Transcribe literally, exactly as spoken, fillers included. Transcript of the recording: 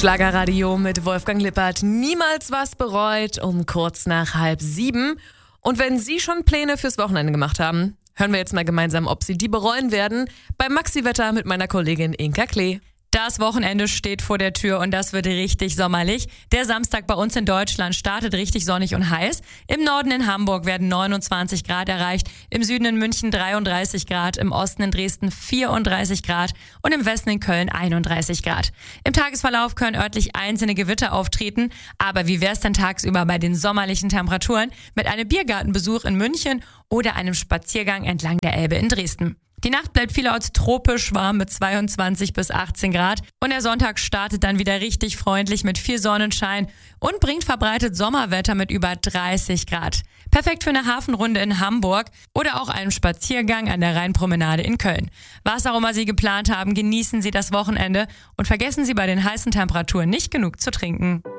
Schlagerradio mit Wolfgang Lippert. Niemals was bereut um kurz nach halb sieben. Und wenn Sie schon Pläne fürs Wochenende gemacht haben, hören wir jetzt mal gemeinsam, ob Sie die bereuen werden, beim Maxi-Wetter mit meiner Kollegin Inka Klee. Das Wochenende steht vor der Tür und das wird richtig sommerlich. Der Samstag bei uns in Deutschland startet richtig sonnig und heiß. Im Norden in Hamburg werden neunundzwanzig Grad erreicht, im Süden in München dreiunddreißig Grad, im Osten in Dresden vierunddreißig Grad und im Westen in Köln einunddreißig Grad. Im Tagesverlauf können örtlich einzelne Gewitter auftreten, aber wie wär's denn tagsüber bei den sommerlichen Temperaturen mit einem Biergartenbesuch in München oder einem Spaziergang entlang der Elbe in Dresden? Die Nacht bleibt vielerorts tropisch warm mit zweiundzwanzig bis achtzehn Grad und der Sonntag startet dann wieder richtig freundlich mit viel Sonnenschein und bringt verbreitet Sommerwetter mit über dreißig Grad. Perfekt für eine Hafenrunde in Hamburg oder auch einen Spaziergang an der Rheinpromenade in Köln. Was auch immer Sie geplant haben, genießen Sie das Wochenende und vergessen Sie bei den heißen Temperaturen nicht genug zu trinken.